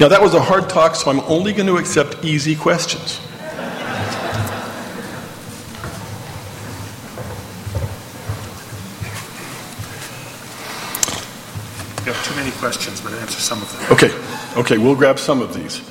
Now that was a hard talk, so I'm only going to accept easy questions. You have too many questions, but answer some of them. Okay, we'll grab some of these.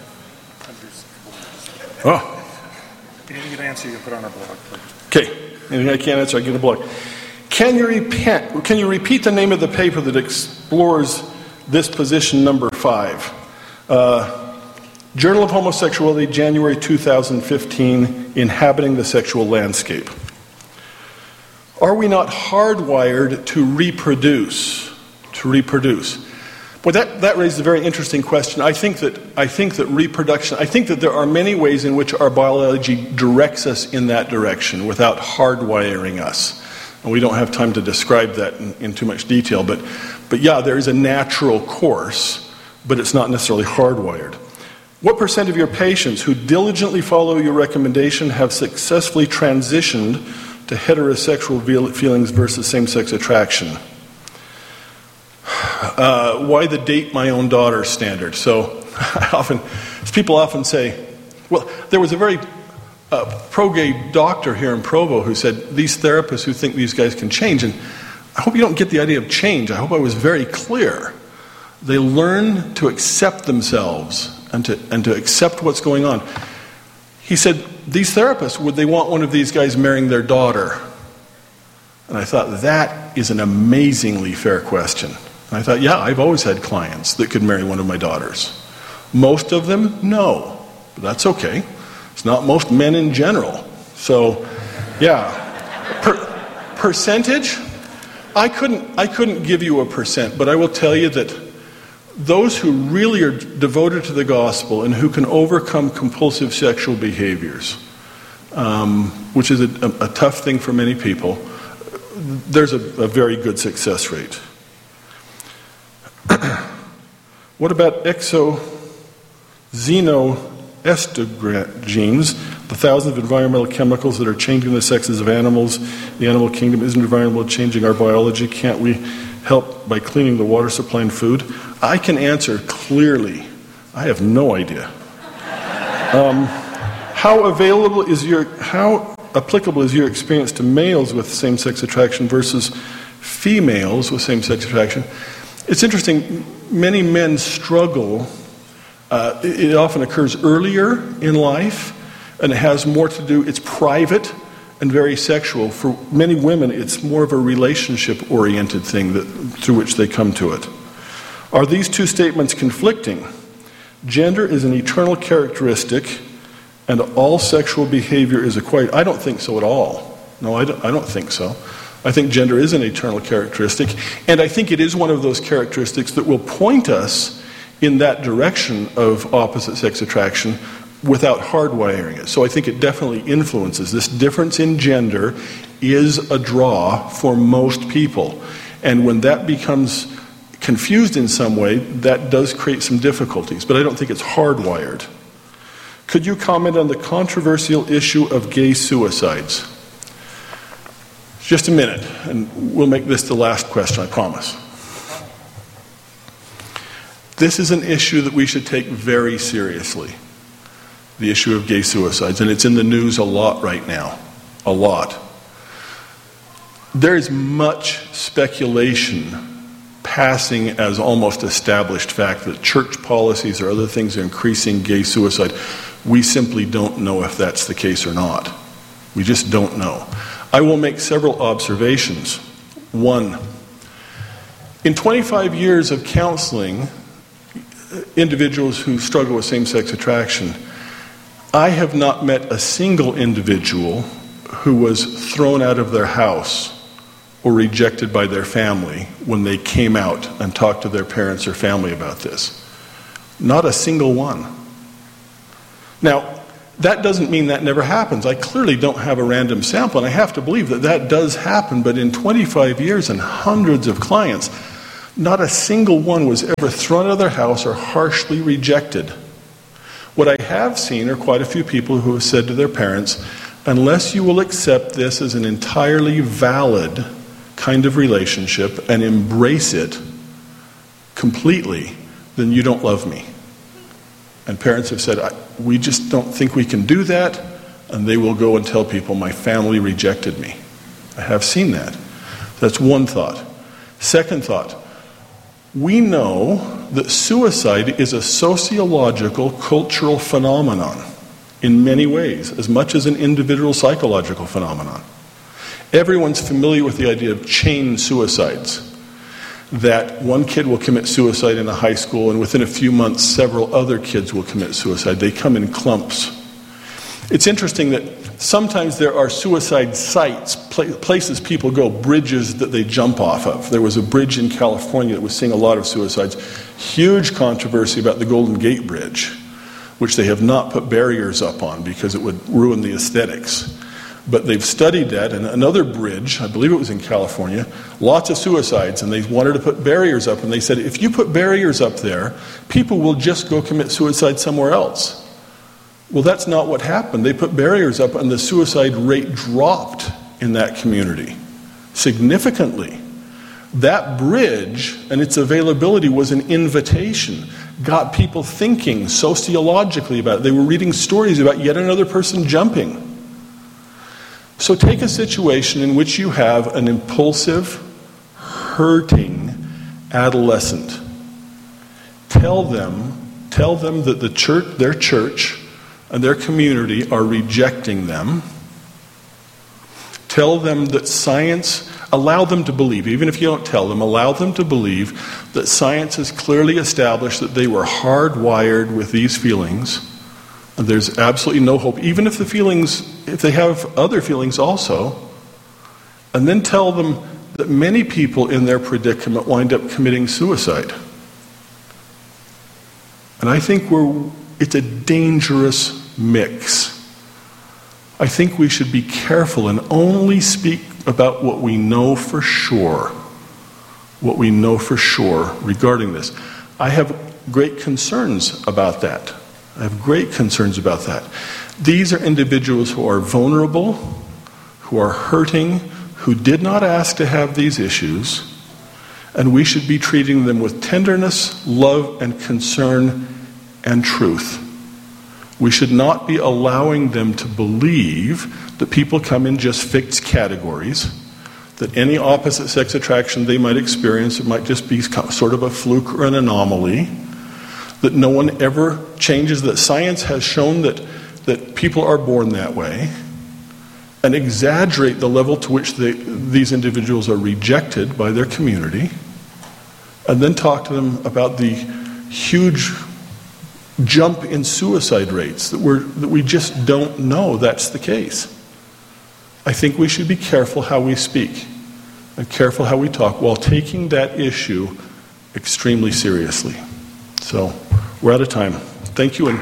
Oh. Anything you can answer, you can put on our blog, please. Okay, anything I can't answer, I get a blog. Can you repeat the name of the paper that explores this position number 5? Journal of Homosexuality, January 2015, Inhabiting the Sexual Landscape. Are we not hardwired to reproduce? Well, that raises a very interesting question. I think that reproduction, I think that there are many ways in which our biology directs us in that direction without hardwiring us. And we don't have time to describe that in too much detail, but yeah, there is a natural course, but it's not necessarily hardwired. What % of your patients who diligently follow your recommendation have successfully transitioned to heterosexual feelings versus same-sex attraction? Why the date my own daughter standard? So people often say, well, there was a very pro-gay doctor here in Provo who said, these therapists who think these guys can change, and I hope you don't get the idea of change. I hope I was very clear. They learn to accept themselves and to accept what's going on. He said, these therapists, would they want one of these guys marrying their daughter? And I thought, that is an amazingly fair question. And I thought, yeah, I've always had clients that could marry one of my daughters. Most of them, no. But that's okay. It's not most men in general. So, yeah. Percentage? I couldn't give you a percent, but I will tell you that those who really are devoted to the gospel and who can overcome compulsive sexual behaviors, which is a tough thing for many people, there's a very good success rate. What about exoxenoestrogens, the thousands of environmental chemicals that are changing the sexes of animals? The animal kingdom isn't environmental changing our biology. Can't we help by cleaning the water supply and food? I can answer clearly. I have no idea. How applicable is your experience to males with same-sex attraction versus females with same-sex attraction? It's interesting, many men struggle. It often occurs earlier in life, and it has more to do, it's private and very sexual. For many women, it's more of a relationship-oriented thing through which they come to it. Are these two statements conflicting? Gender is an eternal characteristic, and all sexual behavior is acquired. I don't think so at all. No, I don't think so. I think gender is an eternal characteristic, and I think it is one of those characteristics that will point us in that direction of opposite sex attraction without hardwiring it. So I think it definitely influences. This difference in gender is a draw for most people, and when that becomes confused in some way, that does create some difficulties, but I don't think it's hardwired. Could you comment on the controversial issue of gay suicides? Just a minute, and we'll make this the last question, I promise. This is an issue that we should take very seriously, the issue of gay suicides, and it's in the news a lot right now, a lot. There is much speculation passing as almost established fact that church policies or other things are increasing gay suicide. We simply don't know if that's the case or not. We just don't know. I will make several observations. One, in 25 years of counseling individuals who struggle with same-sex attraction, I have not met a single individual who was thrown out of their house or rejected by their family when they came out and talked to their parents or family about this. Not a single one. Now, that doesn't mean that never happens. I clearly don't have a random sample, and I have to believe that that does happen, but in 25 years and hundreds of clients, not a single one was ever thrown out of their house or harshly rejected. What I have seen are quite a few people who have said to their parents, unless you will accept this as an entirely valid kind of relationship and embrace it completely, then you don't love me. And parents have said, we just don't think we can do that, and they will go and tell people, my family rejected me. I have seen that. That's one thought. Second thought, we know that suicide is a sociological, cultural phenomenon in many ways, as much as an individual psychological phenomenon. Everyone's familiar with the idea of chain suicides, that one kid will commit suicide in a high school and within a few months several other kids will commit suicide. They come in clumps. It's interesting that sometimes there are suicide sites, places people go, bridges that they jump off of. There was a bridge in California that was seeing a lot of suicides. Huge controversy about the Golden Gate Bridge, which they have not put barriers up on because it would ruin the aesthetics. But they've studied that, and another bridge, I believe it was in California, lots of suicides, and they wanted to put barriers up, and they said, if you put barriers up there, people will just go commit suicide somewhere else. Well, that's not what happened. They put barriers up, and the suicide rate dropped in that community significantly. That bridge and its availability was an invitation, got people thinking sociologically about it. They were reading stories about yet another person jumping. So take a situation in which you have an impulsive, hurting adolescent. Tell them that the church, their church and their community are rejecting them. Tell them that science, allow them to believe, even if you don't tell them, allow them to believe that science has clearly established that they were hardwired with these feelings. And there's absolutely no hope, even if if they have other feelings also. And then tell them that many people in their predicament wind up committing suicide. And I think it's a dangerous mix. I think we should be careful and only speak about what we know for sure. What we know for sure regarding this. I have great concerns about that. I have great concerns about that. These are individuals who are vulnerable, who are hurting, who did not ask to have these issues, and we should be treating them with tenderness, love, and concern and truth. We should not be allowing them to believe that people come in just fixed categories, that any opposite sex attraction they might experience, it might just be sort of a fluke or an anomaly, that no one ever changes, that science has shown that people are born that way, and exaggerate the level to which these individuals are rejected by their community, and then talk to them about the huge jump in suicide rates that we just don't know that's the case. I think we should be careful how we speak and careful how we talk while taking that issue extremely seriously. So, we're out of time. Thank you, and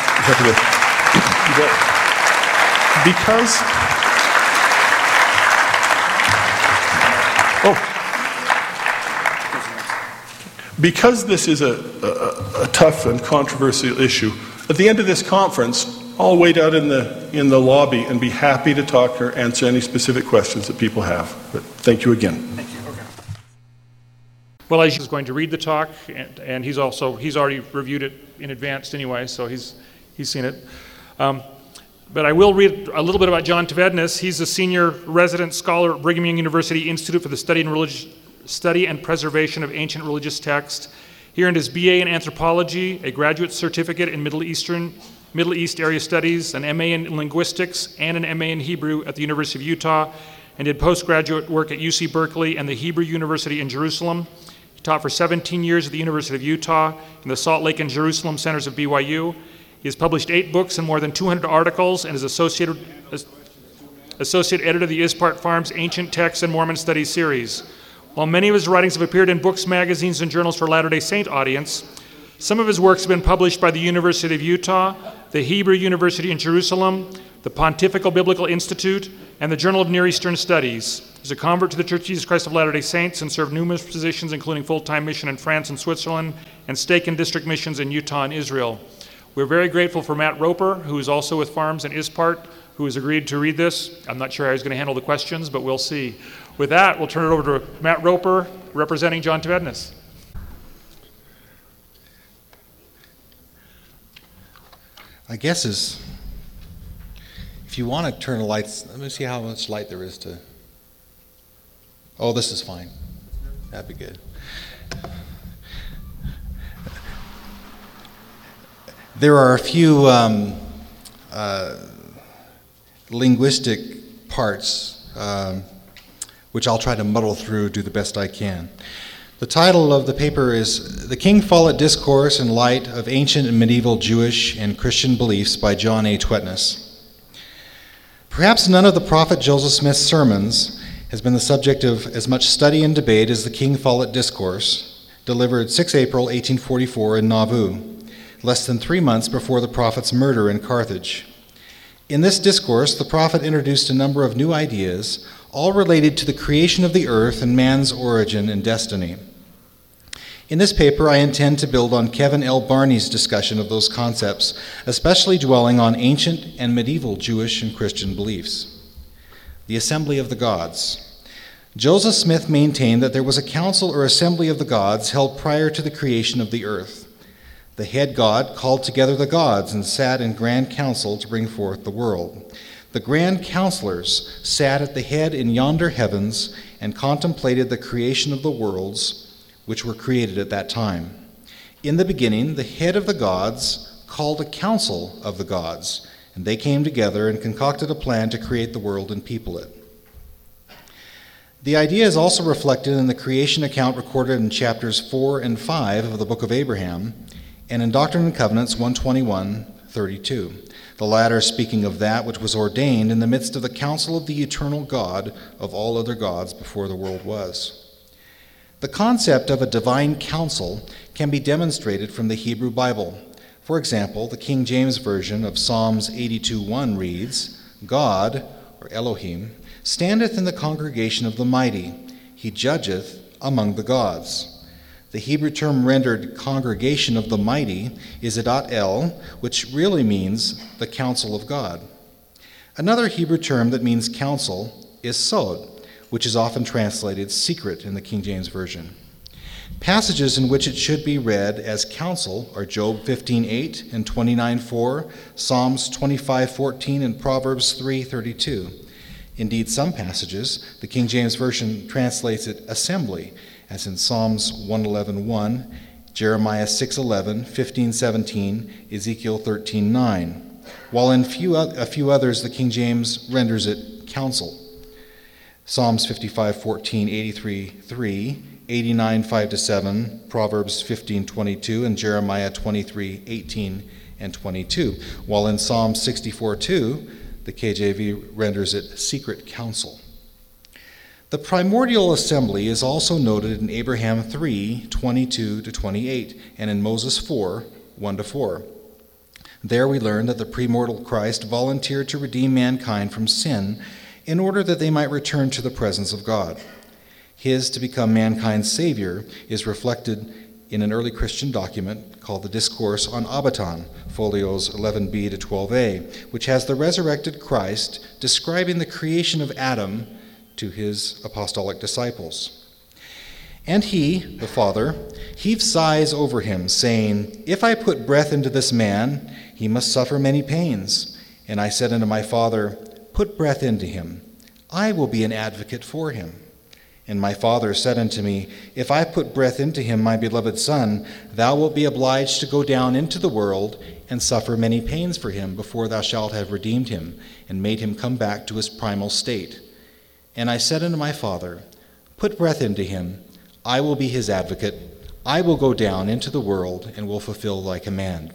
because this is a tough and controversial issue, at the end of this conference, I'll wait out in the lobby and be happy to talk or answer any specific questions that people have. But thank you again. Thank you. Okay. Well, as he's going to read the talk, and he's already reviewed it in advance anyway, so he's seen it. But I will read a little bit about John Tvednes. He's a senior resident scholar at Brigham Young University Institute for the Study and Preservation of Ancient Religious Texts. He earned his BA in Anthropology, a graduate certificate in Middle East Area Studies, an MA in Linguistics, and an MA in Hebrew at the University of Utah, and did postgraduate work at UC Berkeley and the Hebrew University in Jerusalem. He taught for 17 years at the University of Utah in the Salt Lake and Jerusalem centers of BYU. He has published 8 books and more than 200 articles and is associate editor of the Ispart Farms Ancient Texts and Mormon Studies series. While many of his writings have appeared in books, magazines, and journals for Latter-day Saint audience, some of his works have been published by the University of Utah, the Hebrew University in Jerusalem, the Pontifical Biblical Institute, and the Journal of Near Eastern Studies. He's a convert to the Church of Jesus Christ of Latter-day Saints and served numerous positions, including full-time mission in France and Switzerland, and stake and district missions in Utah and Israel. We're very grateful for Matt Roper, who is also with Farms and Ispart, who has agreed to read this. I'm not sure how he's going to handle the questions, but we'll see. With that, we'll turn it over to Matt Roper, representing John Tvednes. I guess is, if you want to turn the lights, let me see how much light there is to, oh, this is fine. That'd be good. There are a few linguistic parts which I'll try to muddle through, do the best I can. The title of the paper is The King Follett Discourse in Light of Ancient and Medieval Jewish and Christian Beliefs by John A. Twetness. Perhaps none of the Prophet Joseph Smith's sermons has been the subject of as much study and debate as the King Follett Discourse, delivered 6 April 1844 in Nauvoo, less than 3 months before the prophet's murder in Carthage. In this discourse, the prophet introduced a number of new ideas, all related to the creation of the earth and man's origin and destiny. In this paper, I intend to build on Kevin L. Barney's discussion of those concepts, especially dwelling on ancient and medieval Jewish and Christian beliefs. The Assembly of the Gods. Joseph Smith maintained that there was a council or assembly of the gods held prior to the creation of the earth. The head god called together the gods and sat in grand council to bring forth the world. The grand counselors sat at the head in yonder heavens and contemplated the creation of the worlds which were created at that time. In the beginning, the head of the gods called a council of the gods, and they came together and concocted a plan to create the world and people it. The idea is also reflected in the creation account recorded in chapters 4 and 5 of the Book of Abraham, and in Doctrine and Covenants 121:32, the latter speaking of that which was ordained in the midst of the council of the eternal God of all other gods before the world was. The concept of a divine council can be demonstrated from the Hebrew Bible. For example, the King James Version of Psalms 82:1 reads, God, or Elohim, standeth in the congregation of the mighty. He judgeth among the gods. The Hebrew term rendered congregation of the mighty is Adat El, which really means the council of God. Another Hebrew term that means council is Sod, which is often translated secret in the King James Version. Passages in which it should be read as counsel are Job 15:8 and 29:4, Psalms 25:14, and Proverbs 3:32. Indeed, some passages, the King James Version translates it assembly, as in Psalms 111:1, Jeremiah 6:11, 15:17, Ezekiel 13:9, while in a few others the King James renders it counsel. Psalms 55:14, 83:3, 89:5-7, Proverbs 15:22, and Jeremiah 23:18 and 22, while in Psalm 64:2, the KJV renders it secret counsel. The primordial assembly is also noted in Abraham 3:22-28, and in Moses 4:1-4. There we learn that the premortal Christ volunteered to redeem mankind from sin in order that they might return to the presence of God. His to become mankind's Savior is reflected in an early Christian document called the Discourse on Abaton, folios 11b to 12a, which has the resurrected Christ describing the creation of Adam to his apostolic disciples. And he, the Father, heaved sighs over him, saying, If I put breath into this man, he must suffer many pains. And I said unto my Father, Put breath into him. I will be an advocate for him. And my Father said unto me, If I put breath into him, my beloved Son, thou wilt be obliged to go down into the world and suffer many pains for him before thou shalt have redeemed him and made him come back to his primal state. And I said unto my Father, Put breath into him. I will be his advocate. I will go down into the world and will fulfill thy command.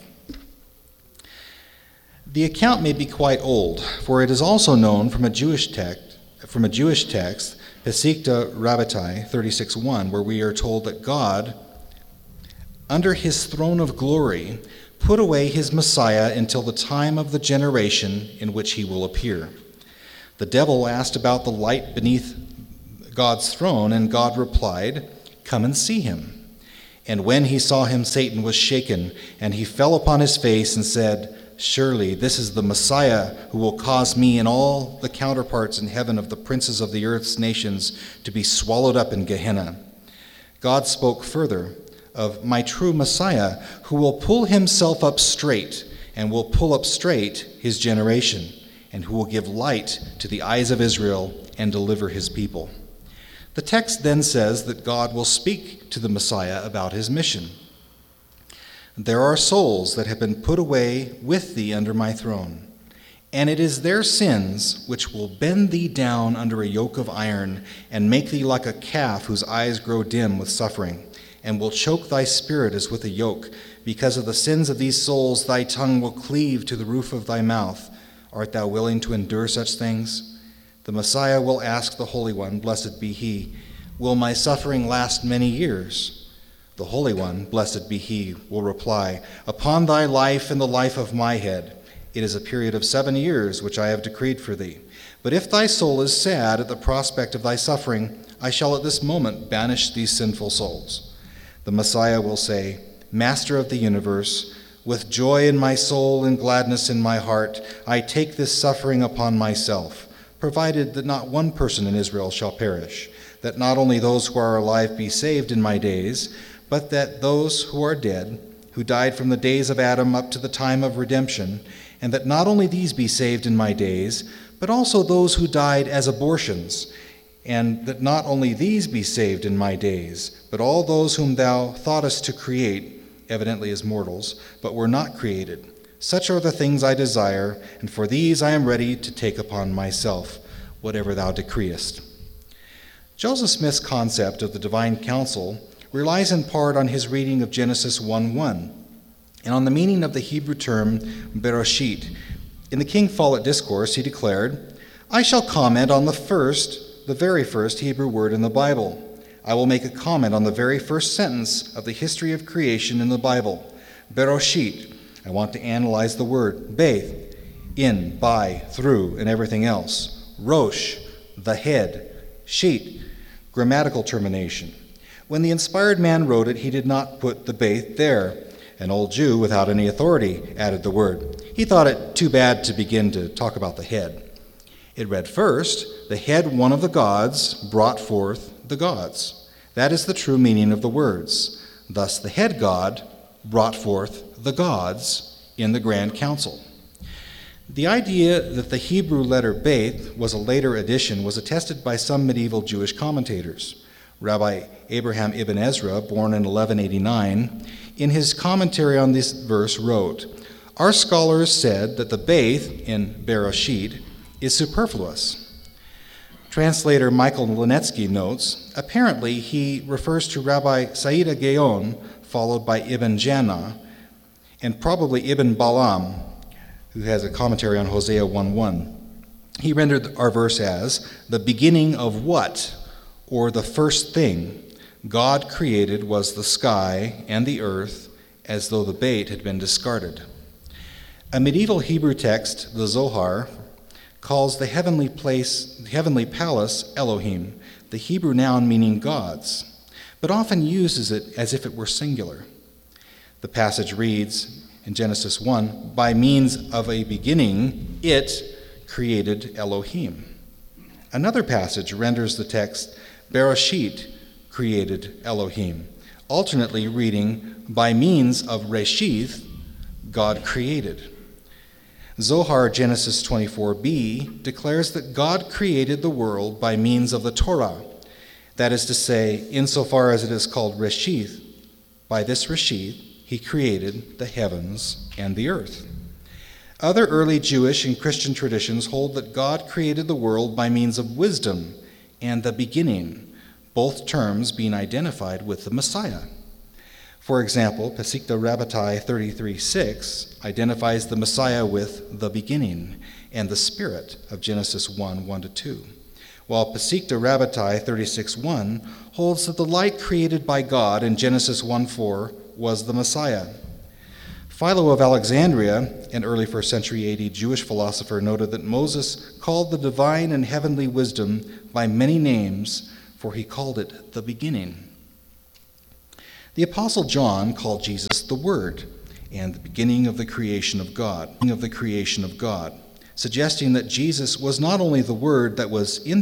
The account may be quite old, for it is also known from a Jewish text, Pesikta Rabbatai 36:1, where we are told that God, under his throne of glory, put away his Messiah until the time of the generation in which he will appear. The devil asked about the light beneath God's throne, and God replied, Come and see him. And when he saw him, Satan was shaken, and he fell upon his face and said, Surely this is the Messiah who will cause me and all the counterparts in heaven of the princes of the earth's nations to be swallowed up in Gehenna. God spoke further of my true Messiah, who will pull himself up straight and will pull up straight his generation, and who will give light to the eyes of Israel and deliver his people. The text then says that God will speak to the Messiah about his mission. There are souls that have been put away with thee under my throne, and it is their sins which will bend thee down under a yoke of iron, and make thee like a calf whose eyes grow dim with suffering, and will choke thy spirit as with a yoke. Because of the sins of these souls, thy tongue will cleave to the roof of thy mouth. Art thou willing to endure such things? The Messiah will ask the Holy One, blessed be he, will my suffering last many years? The Holy One, blessed be he, will reply, upon thy life and the life of my head. It is a period of 7 years which I have decreed for thee. But if thy soul is sad at the prospect of thy suffering, I shall at this moment banish these sinful souls. The Messiah will say, Master of the universe, with joy in my soul and gladness in my heart, I take this suffering upon myself, provided that not one person in Israel shall perish, that not only those who are alive be saved in my days, but that those who are dead, who died from the days of Adam up to the time of redemption, and that not only these be saved in my days, but also those who died as abortions, and that not only these be saved in my days, but all those whom thou thoughtest to create, evidently as mortals, but were not created. Such are the things I desire, and for these I am ready to take upon myself, whatever thou decreest. Joseph Smith's concept of the divine counsel relies in part on his reading of Genesis 1:1, and on the meaning of the Hebrew term Bereshit. In the King Follett Discourse, he declared, I shall comment on the very first Hebrew word in the Bible. I will make a comment on the very first sentence of the history of creation in the Bible. Bereshit. I want to analyze the word. Beth, in, by, through, and everything else. Rosh, the head. Sheet, grammatical termination. When the inspired man wrote it, he did not put the Beth there. An old Jew, without any authority, added the word. He thought it too bad to begin to talk about the head. It read first, the head one of the gods brought forth the gods. That is the true meaning of the words. Thus the head god brought forth the gods in the grand council. The idea that the Hebrew letter Beth was a later addition was attested by some medieval Jewish commentators. Rabbi Abraham ibn Ezra, born in 1189, in his commentary on this verse wrote, Our scholars said that the Beth in Bereshit is superfluous. Translator Michael Linetsky notes, apparently he refers to Rabbi Saida Gaon, followed by Ibn Jannah, and probably Ibn Balaam, who has a commentary on Hosea 1:1. He rendered our verse as, the beginning of what, or the first thing, God created was the sky and the earth, as though the bait had been discarded. A medieval Hebrew text, the Zohar, calls the heavenly palace Elohim, the Hebrew noun meaning gods, but often uses it as if it were singular. The passage reads in Genesis 1, by means of a beginning, it created Elohim. Another passage renders the text, Bereshit created Elohim, alternately reading, by means of Reshith, God created. Zohar Genesis 24b declares that God created the world by means of the Torah. That is to say, insofar as it is called Reshith, by this Reshith, he created the heavens and the earth. Other early Jewish and Christian traditions hold that God created the world by means of wisdom and the beginning, both terms being identified with the Messiah. For example, Pesachta Rabbatai 33:6 identifies the Messiah with the beginning and the Spirit of Genesis 1:1-2, while Pesachta Rabbatai 36:1 holds that the light created by God in Genesis 1:4 was the Messiah. Philo of Alexandria, an early 1st century AD Jewish philosopher, noted that Moses called the divine and heavenly wisdom by many names, for he called it the beginning. The Apostle John called Jesus the Word and the beginning of the creation of God, suggesting that Jesus was not only the Word that was in